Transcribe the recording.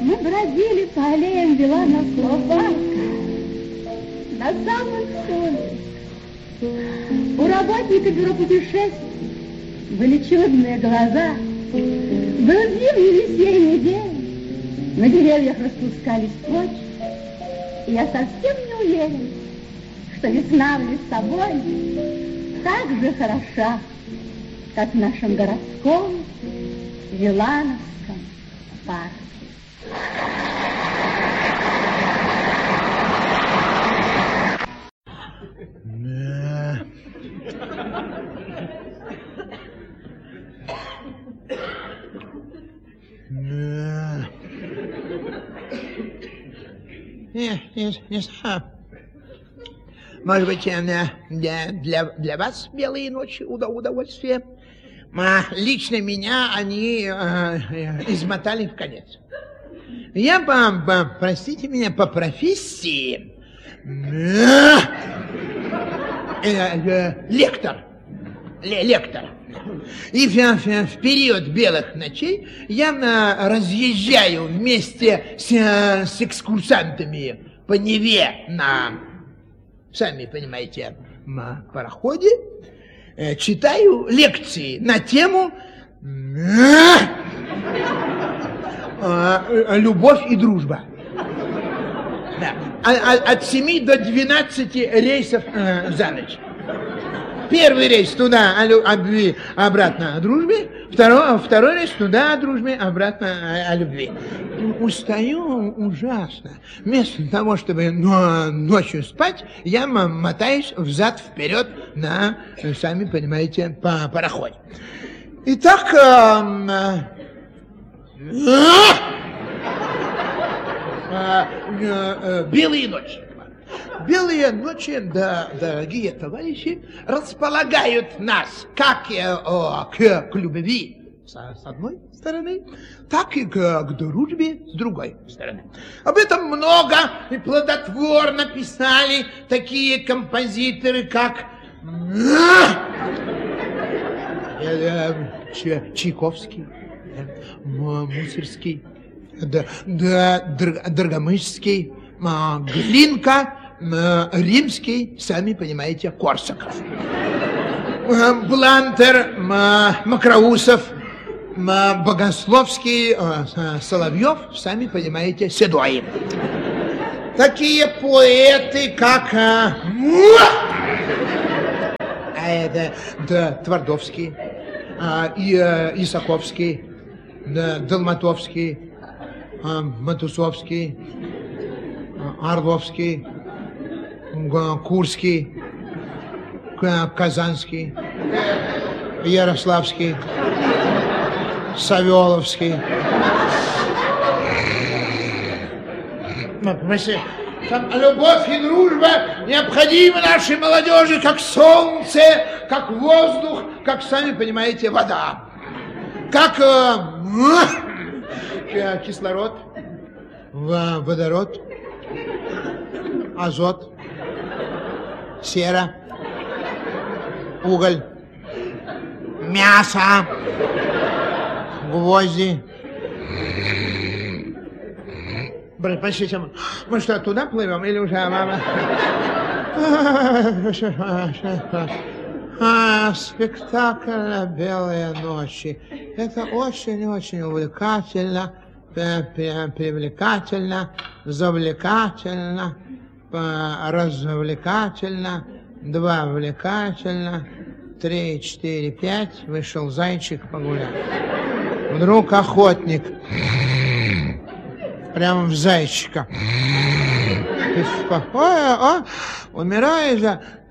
Мы бродили по аллеям Вилановского парка до самых сумерек. У работника бюро путешествий были чудные глаза. Был зимний весенний день. На деревьях распускались почки. И я совсем не уверен, что весна в Лиссабоне так же хороша, как в нашем городском Вилановском парке. Может быть, для вас белые ночи удовольствие? Лично меня они измотали в конец. Я, простите меня, по профессии лектор. И в период белых ночей я разъезжаю вместе с экскурсантами по Неве на, сами понимаете, на пароходе, читаю лекции на тему «Любовь и дружба». Да. От 7 до 12 рейсов за ночь. Первый рейс туда о любви, обратно о дружбе. Второй рейс туда о дружбе, обратно о любви. Устаю ужасно. Вместо того, чтобы ночью спать, я мотаюсь взад-вперед на, сами понимаете, по пароходе. Итак, белые ночи. Белые ночи, да, дорогие товарищи, располагают нас как к любви с одной стороны, так и к дружбе с другой стороны. Об этом много и плодотворно писали такие композиторы, как Чайковский, Мусорский, Драгомышский, Глинка, Римский, сами понимаете, Корсаков. Блантер, Макроусов, Богословский, Соловьев, сами понимаете, Седой. Такие поэты, как Твардовский, Исаковский, Долматовский, Матусовский, Орловский, Курский, Казанский, Ярославский, Савеловский. Любовь и дружба необходимы нашей молодежи, как солнце, как воздух, как, сами понимаете, вода. Как кислород, водород, азот, сера, уголь, мясо, гвозди. Простите, мы что, туда плывем или уже, мама? Спектакль «Белые ночи». Это очень-очень увлекательно, привлекательно, завлекательно, развлекательно, 2 увлекательно, 3, 4, 5, вышел зайчик погулять. Вдруг охотник прямо в зайчика. Умирает же,